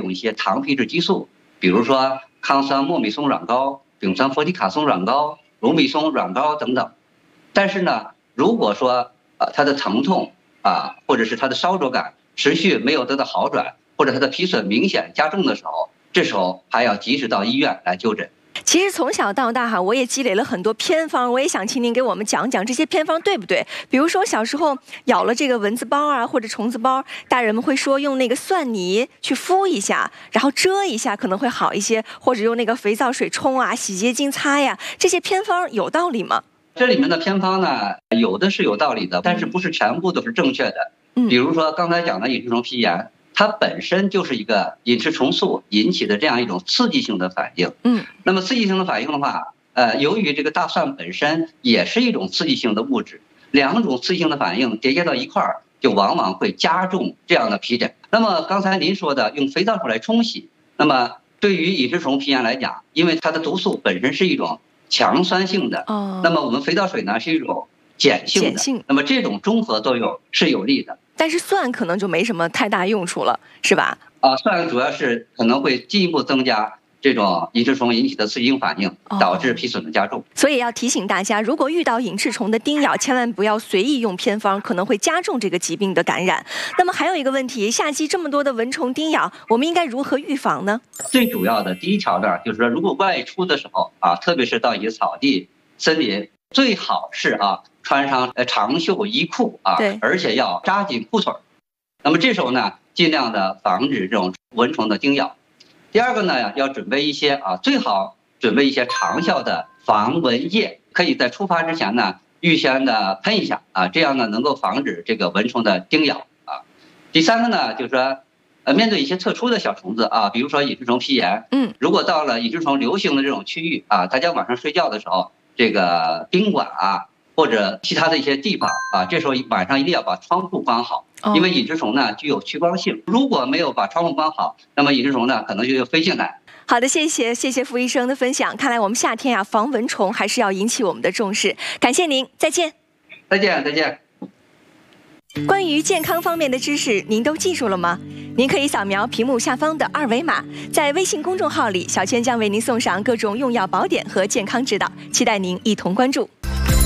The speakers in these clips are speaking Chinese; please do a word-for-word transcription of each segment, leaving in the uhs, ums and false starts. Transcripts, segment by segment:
用一些糖皮质激素，比如说抗酸莫米松软膏、丙酸氟地卡松软膏、卢米松软膏等等。但是呢，如果说啊它的疼痛啊或者是它的烧灼感持续没有得到好转，或者它的皮损明显加重的时候，这时候还要及时到医院来就诊。 其实从小到大哈，我也积累了很多偏方，我也想请您给我们讲讲这些偏方对不对？比如说小时候咬了这个蚊子包啊或者虫子包，大人们会说用那个蒜泥去敷一下，然后遮一下可能会好一些，或者用那个肥皂水冲啊、洗洁精擦呀，这些偏方有道理吗？ 这里面的偏方呢，有的是有道理的，但是不是全部都是正确的。比如说刚才讲的隐翅虫皮炎，它本身就是一个隐翅虫素引起的这样一种刺激性的反应。嗯，那么刺激性的反应的话，呃，由于这个大蒜本身也是一种刺激性的物质，两种刺激性的反应叠加到一块儿，就往往会加重这样的皮疹。那么刚才您说的用肥皂水来冲洗，那么对于隐翅虫皮炎来讲，因为它的毒素本身是一种强酸性的，哦，那么我们肥皂水呢是一种碱性的，碱性，那么这种中和作用是有利的。 但是蒜可能就没什么太大用处了，是吧？ 啊，蒜主要是可能会进一步增加这种隐翅虫引起的刺激性反应，导致皮损的加重。 所以要提醒大家，如果遇到隐翅虫的叮咬，千万不要随意用偏方，可能会加重这个疾病的感染。那么还有一个问题，夏季这么多的蚊虫叮咬，我们应该如何预防呢？ 最主要的第一条呢，就是说，如果外出的时候啊，特别是到一些草地、森林，最好是啊穿上呃长袖衣裤啊，而且要扎紧裤腿。那么这时候呢，尽量的防止这种蚊虫的叮咬。第二个呢，要准备一些啊，最好准备一些长效的防蚊液，可以在出发之前呢，预先的喷一下啊，这样呢能够防止这个蚊虫的叮咬啊。第三个呢，就是说，呃，面对一些特殊的小虫子啊，比如说隐翅虫皮炎，嗯，如果到了隐翅虫流行的这种区域啊，大家晚上睡觉的时候，这个宾馆啊或者其他的一些地方啊，这时候晚上一定要把窗户关好。因为隐翅虫呢具有趋光性，如果没有把窗户关好，那么隐翅虫呢可能就会飞进来。 好的，谢谢谢谢傅医生的分享。看来我们夏天啊防蚊虫还是要引起我们的重视。感谢您，再见。 再见再见。 关于健康方面的知识，您都记住了吗？您可以扫描屏幕下方的二维码，在微信公众号里，小千将为您送上各种用药宝典和健康指导，期待您一同关注。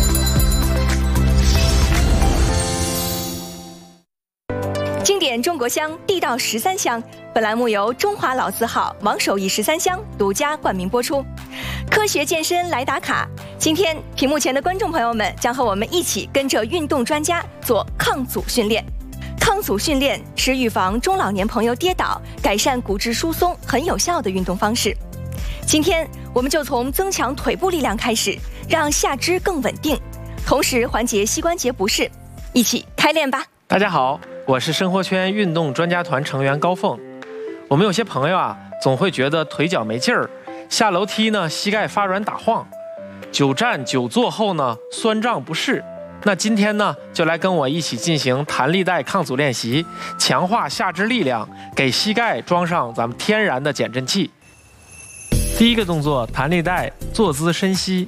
经典中国香，地道十三香。本栏目由中华老字号王守义十三香独家冠名播出。科学健身来打卡，今天屏幕前的观众朋友们将和我们一起跟着运动专家做抗阻训练。抗阻训练是预防中老年朋友跌倒、改善骨质疏松很有效的运动方式。今天我们就从增强腿部力量开始，让下肢更稳定，同时缓解膝关节不适。一起开练吧！ 大家好，我是生活圈运动专家团成员高凤。我们有些朋友啊，总会觉得腿脚没劲儿，下楼梯呢膝盖发软打晃，久站久坐后呢酸胀不适。那今天呢，就来跟我一起进行弹力带抗阻练习，强化下肢力量，给膝盖装上咱们天然的减震器。第一个动作，弹力带坐姿深吸。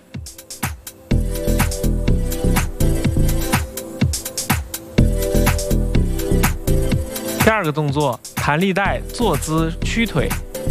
第二个动作，弹力带坐姿屈腿。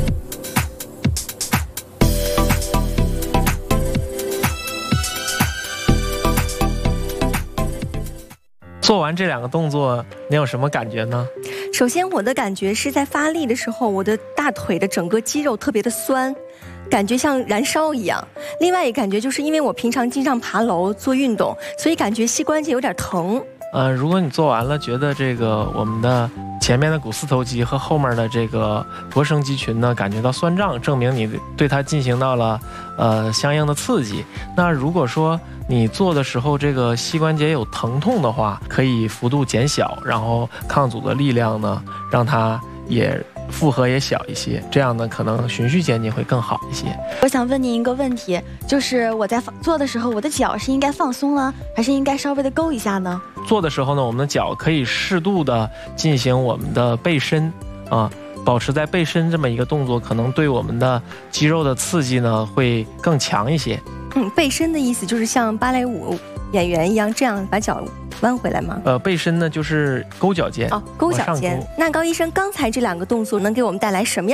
做完这两个动作，你有什么感觉呢？ 首先，我的感觉是在发力的时候，我的大腿的整个肌肉特别的酸，感觉像燃烧一样。另外一个感觉就是因为我平常经常爬楼做运动，所以感觉膝关节有点疼。 呃，如果你做完了，觉得这个我们的前面的股四头肌和后面的这个腘绳肌群呢感觉到酸胀，证明你对它进行到了呃相应的刺激。那如果说你做的时候这个膝关节有疼痛的话，可以幅度减小，然后抗阻的力量呢让它也负荷也小一些，这样呢可能循序渐进会更好一些。 我想问您一个问题，就是我在做的时候，我的脚是应该放松了，还是应该稍微的勾一下呢？ 做的时候呢，我们的脚可以适度的进行我们的背伸啊，保持在背伸这么一个动作，可能对我们的肌肉的刺激呢会更强一些。 嗯，背伸的意思就是像芭蕾舞演员一样，这样把脚弯回来吗？ 呃，背伸呢就是勾脚尖。 哦，勾脚尖。那高医生，刚才这两个动作能给我们带来什么样